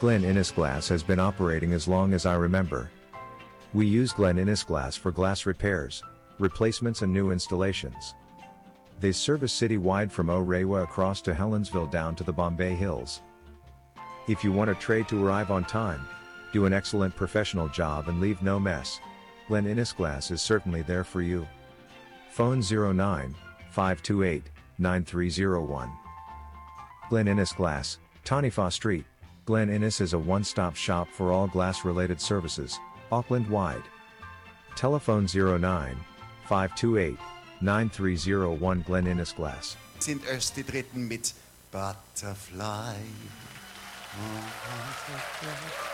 Glen Innes Glass has been operating as long as I remember. We use Glen Innes Glass for glass repairs, replacements and new installations. They service citywide from Orewa across to Helensville down to the Bombay Hills. If you want a trade to arrive on time, do an excellent professional job and leave no mess, Glen Innes Glass is certainly there for you. Phone 09-528-9301. Glen Innes Glass, Tanifa Street. Glen Innes is a one-stop shop for all glass-related services, Auckland-wide. Telephone 09-528-9301. Glen Innes Glass. Sind erst die Dritten mit Butterfly.